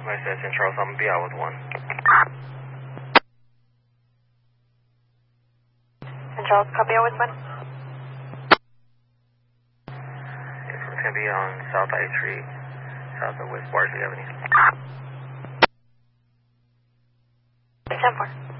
My St. Charles, I'm going to be out with 1. St. Charles, copy out with 1. Yes, it's going to be on South I Street, south of West Barsley Avenue. 10-4.